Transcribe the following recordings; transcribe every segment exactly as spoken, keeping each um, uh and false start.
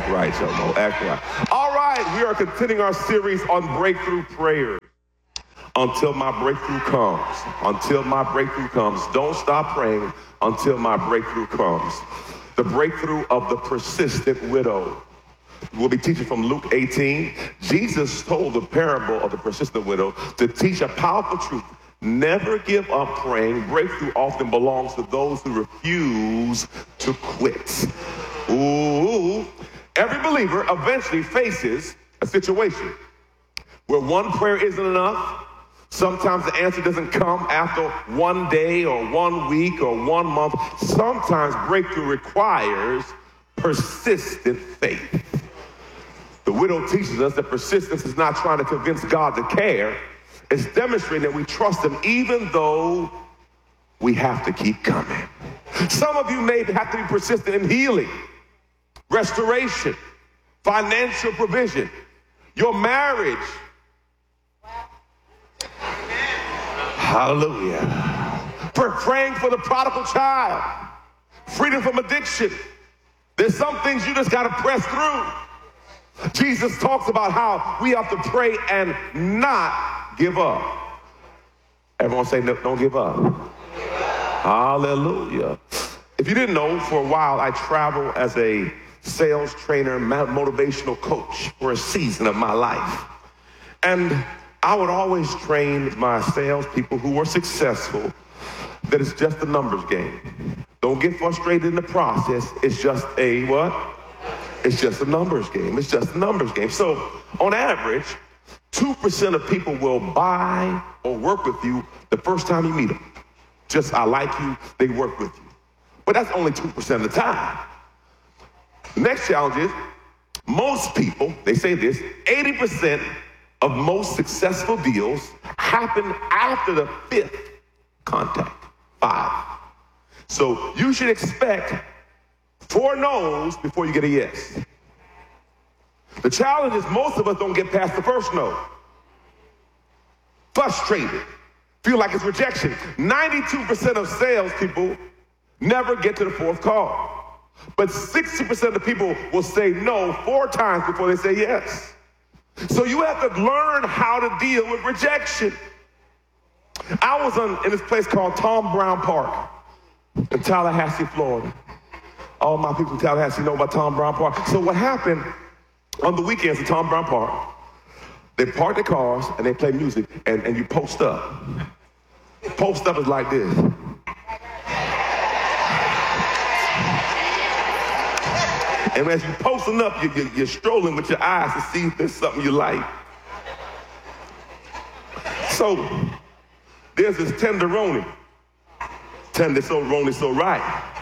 Act right, Jomo. Act right. All right, we are continuing our series on breakthrough prayer. Until my breakthrough comes. Until my breakthrough comes. Don't stop praying until my breakthrough comes. The breakthrough of the persistent widow. We'll be teaching from Luke eighteen. Jesus told the parable of the persistent widow to teach a powerful truth. Never give up praying. Breakthrough often belongs to those who refuse to quit. Ooh. Every believer eventually faces a situation where one prayer isn't enough. Sometimes the answer doesn't come after one day or one week or one month. Sometimes breakthrough requires persistent faith. The widow teaches us that persistence is not trying to convince God to care. It's demonstrating that we trust him even though we have to keep coming. Some of you may have to be persistent in healing, restoration, financial provision, your marriage. Hallelujah. For praying for the prodigal child, freedom from addiction. There's some things you just got to press through. Jesus talks about how we have to pray and not give up. Everyone say, no, don't give up. Hallelujah. If you didn't know, for a while I traveled as a sales trainer, motivational coach for a season of my life. And I would always train my salespeople who were successful that it's just a numbers game. Don't get frustrated in the process. It's just a what? It's just a numbers game. It's just a numbers game. So on average, two percent of people will buy or work with you the first time you meet them. Just, I like you, they work with you. But that's only two percent of the time. The next challenge is most people, they say this, eighty percent of most successful deals happen after the fifth contact, five. So you should expect four no's before you get a yes. The challenge is most of us don't get past the first no. Frustrated, feel like it's rejection. ninety-two percent of salespeople never get to the fourth call. But sixty percent of people will say no four times before they say yes. So you have to learn how to deal with rejection. I was on, in this place called Tom Brown Park in Tallahassee, Florida. All my people in Tallahassee know about Tom Brown Park. So what happened on the weekends at Tom Brown Park, they park their cars and they play music and, and you post up. Post up is like this. And as you're posting up, you, you, you're strolling with your eyes to see if there's something you like. So there's this tenderoni. Tender so roni so right.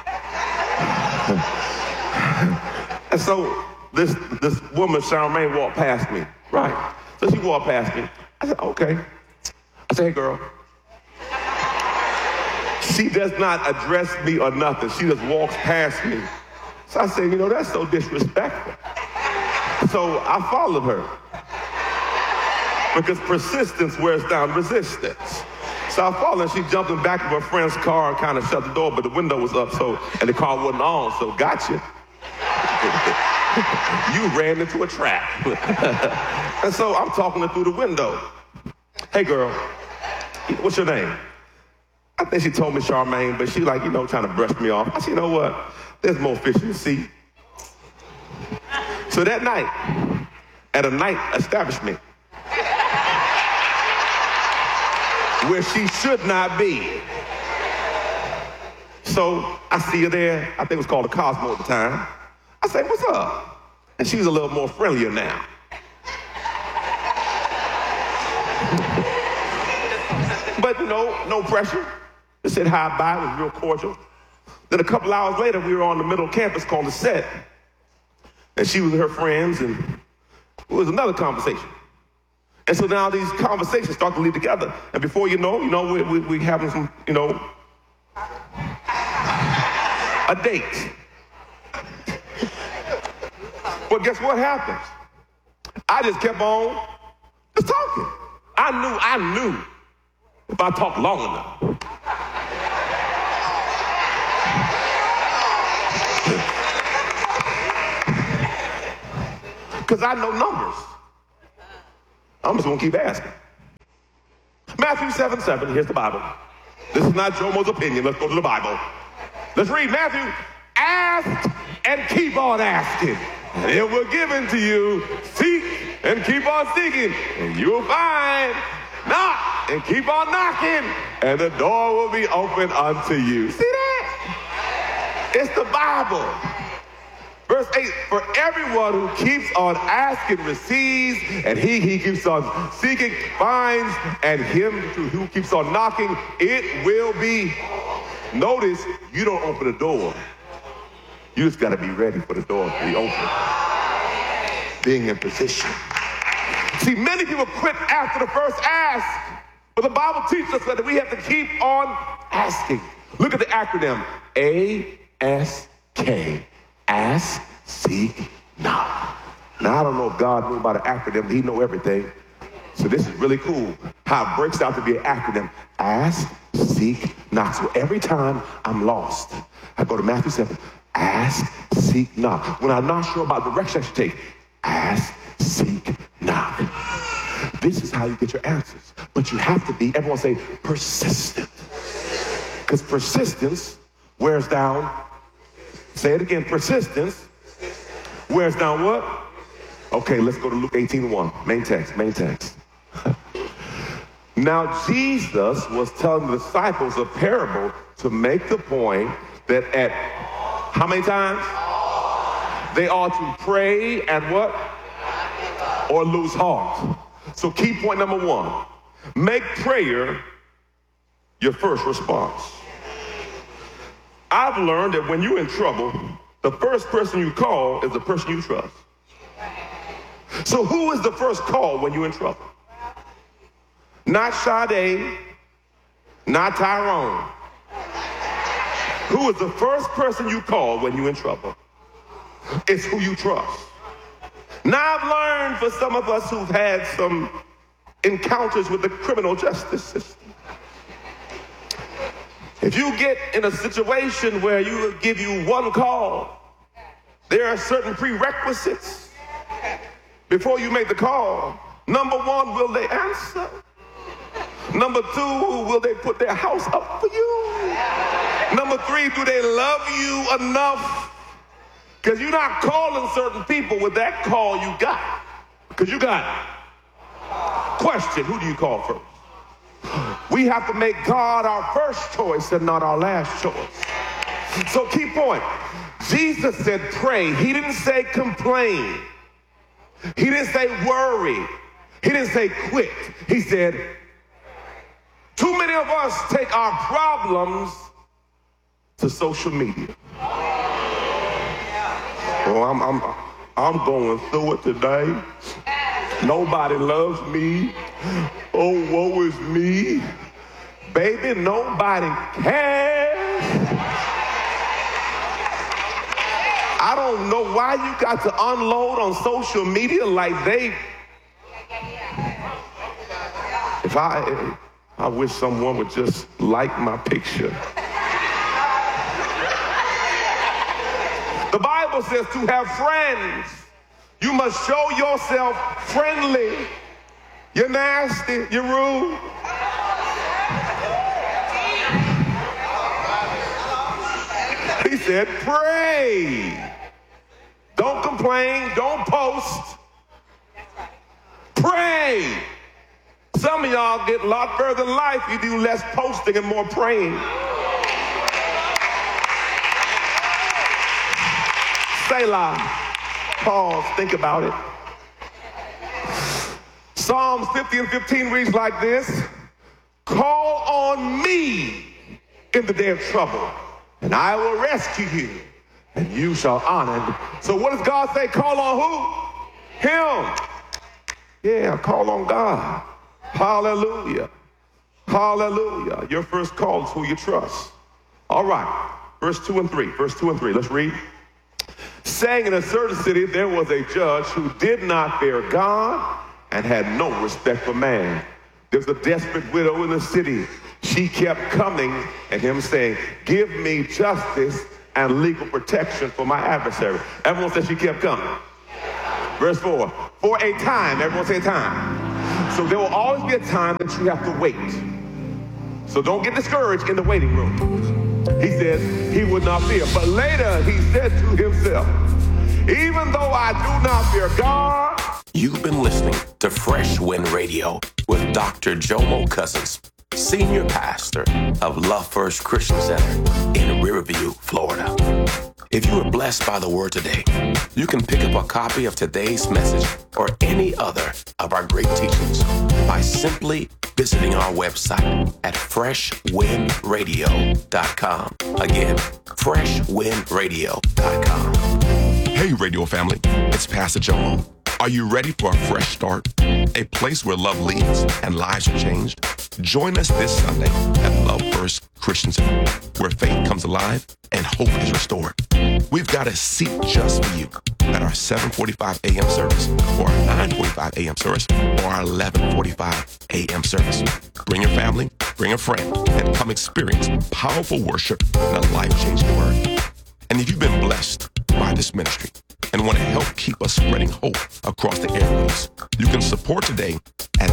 And so this this woman, Charmaine, walked past me. Right. So she walked past me. I said, okay. I said, hey, girl. She does not address me or nothing. She just walks past me. So I said, you know, that's so disrespectful. So I followed her. Because persistence wears down resistance. So I followed her. She jumped in the back of her friend's car and kind of shut the door, but the window was up, so and the car wasn't on, so gotcha. You ran into a trap. And so I'm talking her through the window. Hey, girl, what's your name? I think she told me Charmaine, but she like, you know, trying to brush me off. I said, you know what? There's more fish in the sea. So that night, at a night establishment, where she should not be. So I see her there. I think it was called the Cosmo at the time. I say, what's up? And she was a little more friendlier now. But you know, no pressure. Just said hi, bye, it was real cordial. Then a couple hours later, we were on the middle campus called the Set. And she was with her friends, and it was another conversation. And so now these conversations start to lead together. And before you know, you know, we, we, we having some, you know, a date. But guess what happens? I just kept on just talking. I knew, I knew if I talked long enough. because I know numbers. I'm just going to keep asking. Matthew seven seven, here's the Bible. This is not Jomo's opinion. Let's go to the Bible. Let's read Matthew. Ask and keep on asking, and it will be given to you. Seek and keep on seeking, and you'll find. Knock and keep on knocking, and the door will be open unto you. See that? It's the Bible. Verse eight, for everyone who keeps on asking receives, and he he keeps on seeking finds, and him who keeps on knocking, it will be. Notice, you don't open the door. You just got to be ready for the door to be open. Being in position. See, many people quit after the first ask, but the Bible teaches us that we have to keep on asking. Look at the acronym, A S K, ask, seek, knock. Now, I don't know if God knew about an acronym. He know everything. So this is really cool, how it breaks out to be an acronym, ask, seek, knock. So every time I'm lost, I go to Matthew seven, ask, seek, knock. When I'm not sure about the direction I should take, ask, seek, knock. This is how you get your answers. But you have to be, everyone say, persistent. Because persistence wears down, say it again, persistence wears down what? Okay, let's go to Luke eighteen one, main text, main text. Now Jesus was telling the disciples a parable to make the point that at how many times? They ought to pray and what? Or lose heart. So key point number one, make prayer your first response. I've learned that when you're in trouble, the first person you call is the person you trust. So who is the first call when you're in trouble? Not Sade, not Tyrone. Who is the first person you call when you're in trouble? It's who you trust. Now I've learned for some of us who've had some encounters with the criminal justice system, if you get in a situation where you will give you one call, there are certain prerequisites before you make the call. Number one, will they answer? Number two, will they put their house up for you? Number three, do they love you enough? Because you're not calling certain people with that call you got. Because you got it. Question, who do you call first? We have to make God our first choice and not our last choice. So key point, Jesus said pray. He didn't say complain. He didn't say worry. He didn't say quit. He said, too many of us take our problems to social media. Oh, I'm, I'm, I'm going through it today. Nobody loves me. Oh, woe is me. Baby, nobody cares. I don't know why you got to unload on social media like they... If I, I wish someone would just like my picture. The Bible says to have friends, you must show yourself friendly. You're nasty, you're rude. He said, pray. Don't complain, don't post. Pray. Some of y'all get a lot further in life. You do less posting and more praying. Selah. Pause, think about it. Psalms fifty and fifteen reads like this. Call on me in the day of trouble, and I will rescue you, and you shall honor me. So what does God say? Call on who? Him. Yeah, call on God. Hallelujah. Hallelujah. Your first call is who you trust. All right. Verse two and three. Verse two and three. Let's read. Saying in a certain city there was a judge who did not fear God and had no respect for man. There was a desperate widow in the city. She kept coming at him saying, give me justice and legal protection for my adversary. Everyone said she kept coming. Verse four, for a time, everyone say time. So there will always be a time that you have to wait. So don't get discouraged in the waiting room. He says he would not fear. But later he said to himself, even though I do not fear God. You've been listening to Fresh Wind Radio with Doctor Jomo Cousins, Senior Pastor of Love First Christian Center in Riverview, Florida. If you were blessed by the word today, you can pick up a copy of today's message or any other of our great teachings by simply visiting our website at fresh wind radio dot com. Again, fresh wind radio dot com. Hey, radio family, it's Pastor Jomo. Are you ready for a fresh start? A place where love leads and lives are changed? Join us this Sunday at Love First Christian Center, where faith comes alive and hope is restored. We've got a seat just for you at our seven forty-five a.m. service, or our nine forty-five a.m. service, or our eleven forty-five a.m. service. Bring your family, bring a friend, and come experience powerful worship and a life-changing word. And if you've been blessed by this ministry and want to help keep us spreading hope across the airwaves, you can support today at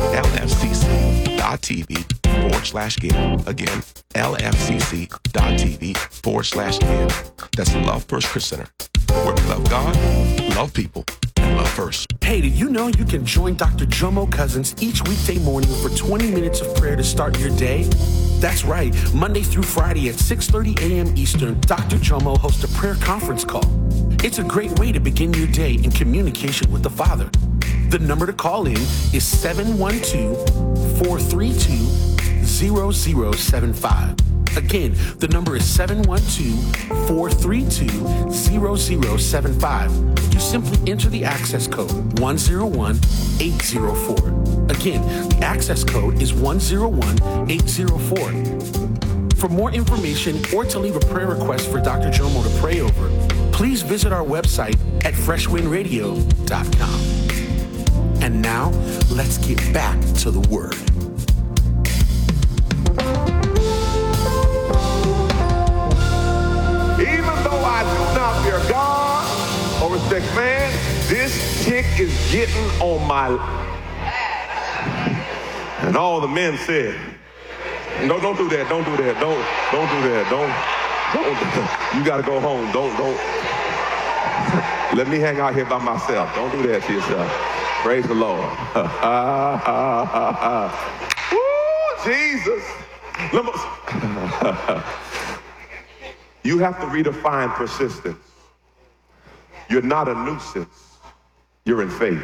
lfcc.tv forward slash give. Again, lfcc.tv forward slash give. That's Love First Christian Center, where we love God, love people, and love first. Hey, did you know you can join Doctor Jomo Cousins each weekday morning for twenty minutes of prayer to start your day? That's right. Monday through Friday at six thirty a.m. Eastern, Doctor Jomo hosts a prayer conference call. It's a great way to begin your day in communication with the Father. The number to call in is seven one two, four three two, zero zero seven five. Again, the number is seven one two, four three two, zero zero seven five. You simply enter the access code one zero one eight zero four. Again, the access code is one zero one eight zero four. For more information or to leave a prayer request for Doctor Jomo to pray over, please visit our website at fresh wind radio dot com. And now, let's get back to the Word. Even though I do not fear God or respect man, this chick is getting on my... And all the men said, no, don't do that, don't do that, don't, don't do that, don't, don't, you gotta go home, don't, don't. Let me hang out here by myself. Don't do that to yourself. Praise the Lord. Woo, Jesus. You have to redefine persistence. You're not a nuisance. You're in faith.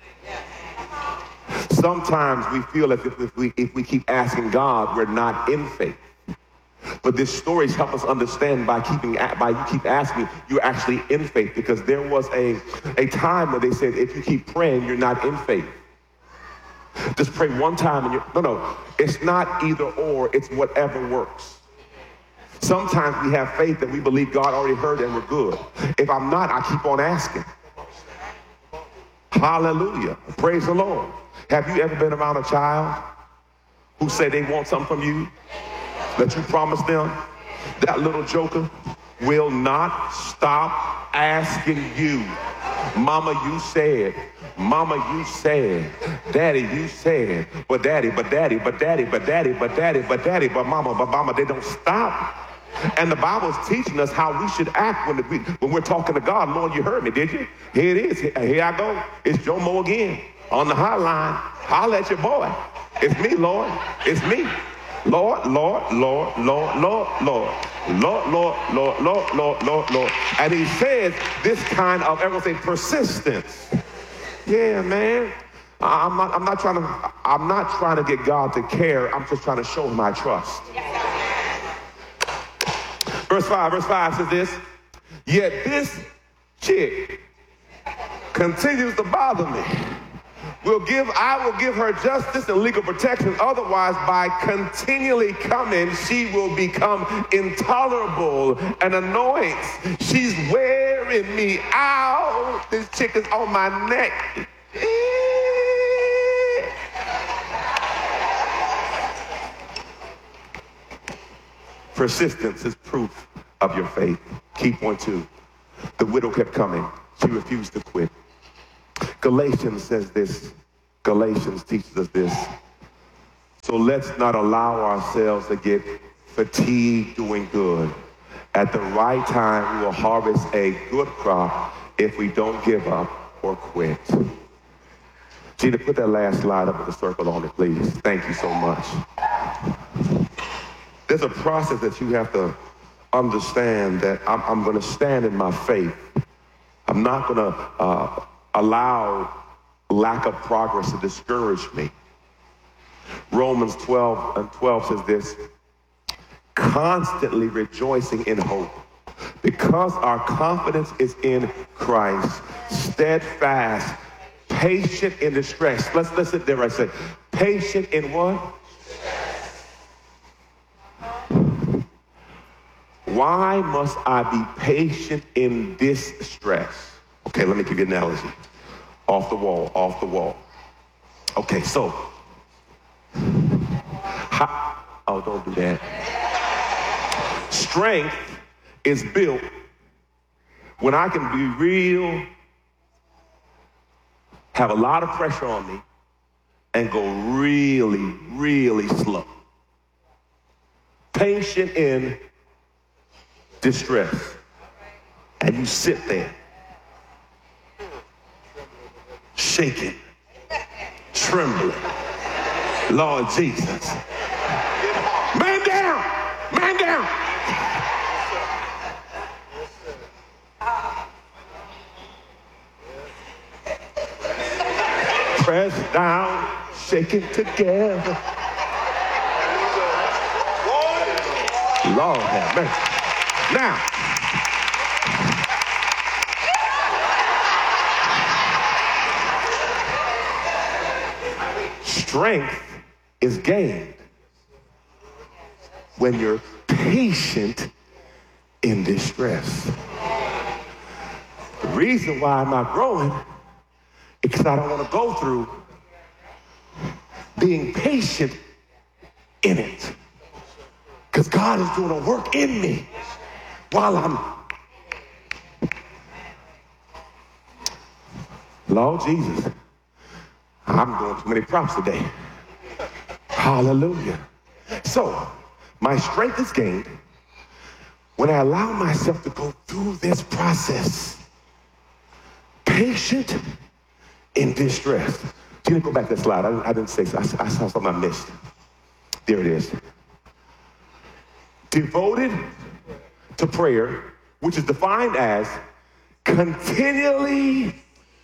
Sometimes we feel as if, if we if we keep asking God, we're not in faith. But these stories help us understand by keeping by you keep asking, you're actually in faith, because there was a, a time where they said, if you keep praying, you're not in faith. Just pray one time and you're, no, no, it's not either or, it's whatever works. Sometimes we have faith that we believe God already heard and we're good. If I'm not, I keep on asking. Hallelujah. Praise the Lord. Have you ever been around a child who said they want something from you that you promised them? That little joker will not stop asking you. Mama, you said. Mama, you said. Daddy, you said. But daddy, but daddy, but daddy, but daddy, but daddy, but daddy, but mama, but mama, they don't stop. And the Bible is teaching us how we should act when, we, when we're talking to God. Lord, you heard me, did you? Here it is. Here I go. It's Jomo again on the hotline. Holla at your boy. It's me, Lord. It's me. Lord, Lord, Lord, Lord, Lord, Lord, Lord, Lord, Lord, Lord, Lord, Lord, Lord. And he says this kind of, everyone say, persistence. Yeah, man. I'm not, I'm not trying to, I'm not trying to get God to care. I'm just trying to show him my trust. Verse five, verse five says this, yet this chick continues to bother me. Will give, I will give her justice and legal protection. Otherwise, by continually coming, she will become intolerable and annoying. She's wearing me out. This chick is on my neck. Persistence is proof of your faith. Key point two. The widow kept coming. She refused to quit. Galatians says this. Galatians teaches us this. So let's not allow ourselves to get fatigued doing good. At the right time, we will harvest a good crop if we don't give up or quit. Gina, put that last slide up with the circle on it, please. Thank you so much. There's a process that you have to understand that I'm, I'm going to stand in my faith. I'm not going to uh, allow lack of progress to discourage me. Romans twelve and twelve says this, constantly rejoicing in hope, because our confidence is in Christ, steadfast, patient in distress. Let's listen there. I say, patient in what? Why must I be patient in distress? Okay, let me give you an analogy. Off the wall, off the wall. Okay, so, how, oh, don't do that. Strength is built when I can be real, have a lot of pressure on me, and go really, really slow. Patient in distress. And you sit there, shaking, trembling. Lord Jesus. Man down! Man down! Press down, shaking together. Lord have mercy. Now, strength is gained when you're patient in distress. The reason why I'm not growing is because I don't want to go through being patient in it. Because God is doing a work in me while I'm, Lord Jesus, I'm doing too many props today. Hallelujah. So, my strength is gained when I allow myself to go through this process. Patient in distress. You didn't go back to that slide. I, I didn't say so. I, I saw something I missed. There it is. Devoted to prayer, which is defined as continually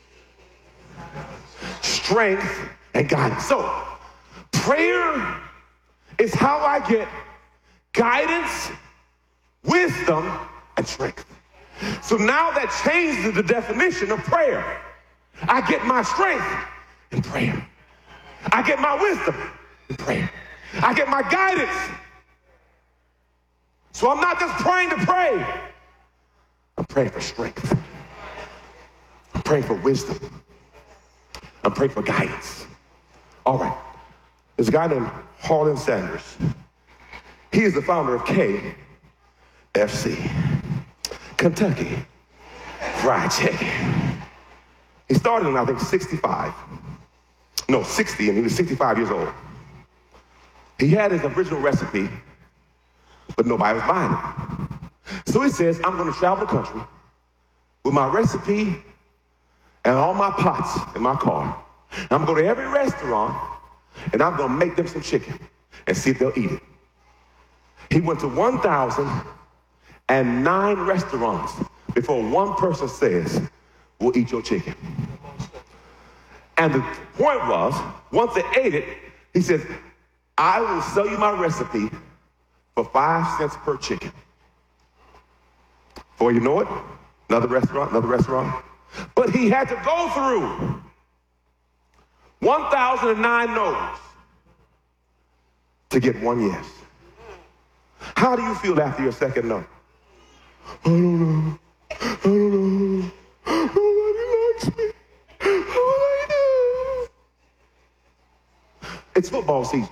strength and guidance. So, prayer is how I get guidance, wisdom, and strength. So now that changes the definition of prayer. I get my strength in prayer. I get my wisdom in prayer. I get my guidance. So I'm not just praying to pray. I'm praying for strength. I'm praying for wisdom. I'm praying for guidance. All right. There's a guy named Harlan Sanders. He is the founder of K F C, Kentucky Fried Chicken. He started in, I think, sixty-five. No, sixty, and he was sixty-five years old. He had his original recipe, but nobody was buying it. So he says, I'm going to travel the country with my recipe and all my pots in my car. And I'm going to every restaurant, and I'm going to make them some chicken and see if they'll eat it. He went to one thousand nine restaurants before one person says, we'll eat your chicken. And the point was, once they ate it, he says, I will sell you my recipe for five cents per chicken. Before you know it, another restaurant, another restaurant. But he had to go through one thousand nine no's to get one yes. How do you feel after your second no? I don't know. I don't know. Nobody likes me. What do I do? It's football season.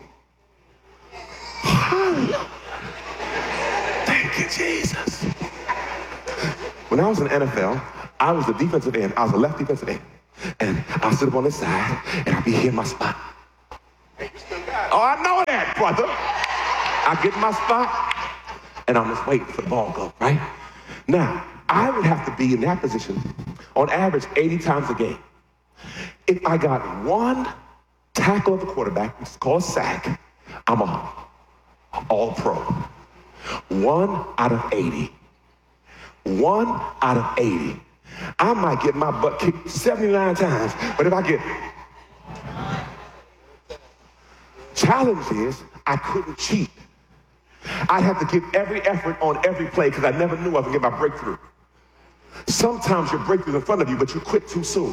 Thank you, Jesus. When I was in the N F L, I was the defensive end. I was a left defensive end. And I'll sit up on this side, and I'll be here in my spot. Oh, I know that, brother. I get in my spot, and I'm just waiting for the ball to go, right? Now, I would have to be in that position on average eighty times a game. If I got one tackle of the quarterback, which is called a sack, I'm a all-pro. One out of eighty. One out of eighty. I might get my butt kicked seventy-nine times, but if I get... Challenge is, I couldn't cheat. I'd have to give every effort on every play because I never knew I was going to get my breakthrough. Sometimes your breakthrough's in front of you, but you quit too soon.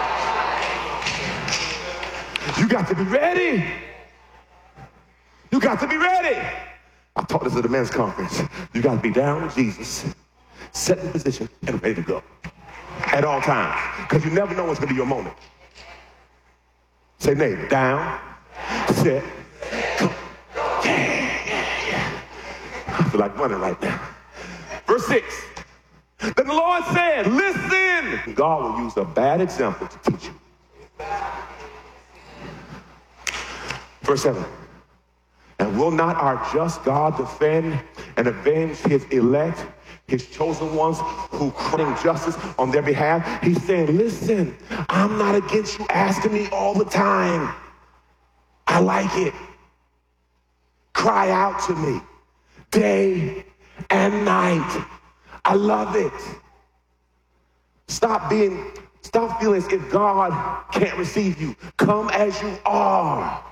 You got to be ready. You got to be ready. I taught this at the men's conference. You got to be down with Jesus, set in position, and ready to go at all times, because you never know what's going to be your moment. Say, neighbor, down, set, go. Yeah, yeah, yeah. I feel like running right now. Verse six. Then the Lord said, listen. God will use a bad example to teach you. Verse seven. And will not our just God defend and avenge his elect, his chosen ones who claim justice on their behalf? He's saying, listen, I'm not against you asking me all the time. I like it. Cry out to me day and night. I love it. Stop being, stop feeling as if God can't receive you. Come as you are.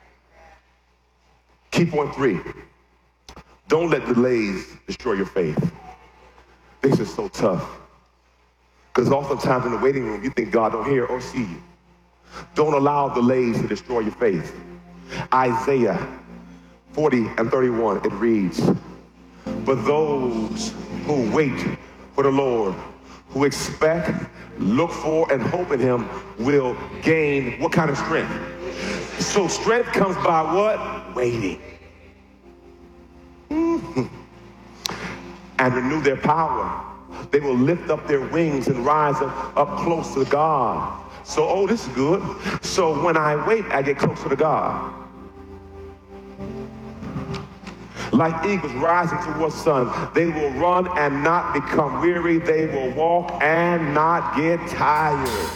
Key point three. Don't let delays destroy your faith. This is so tough. Because oftentimes in the waiting room, you think God don't hear or see you. Don't allow delays to destroy your faith. Isaiah forty and thirty-one, it reads, but those who wait for the Lord, who expect, look for, and hope in him will gain what kind of strength? So strength comes by what? Waiting. Mm-hmm. And renew their power. They will lift up their wings and rise up, up close to God. So, oh, this is good. So when I wait, I get closer to God. Like eagles rising towards the sun, they will run and not become weary. They will walk and not get tired.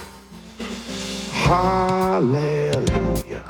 Hallelujah.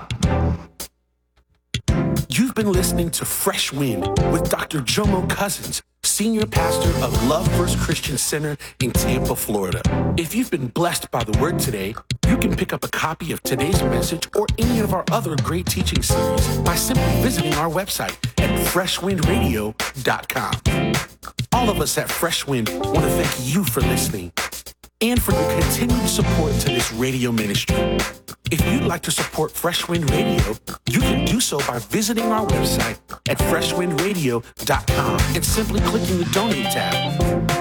You've been listening to Fresh Wind with Doctor Jomo Cousins, Senior Pastor of Love First Christian Center in Tampa, Florida. If you've been blessed by the word today, you can pick up a copy of today's message or any of our other great teaching series by simply visiting our website at fresh wind radio dot com. All of us at Fresh Wind want to thank you for listening and for your continued support to this radio ministry. If you'd like to support Fresh Wind Radio, you can do so by visiting our website at fresh wind radio dot com and simply clicking the Donate tab.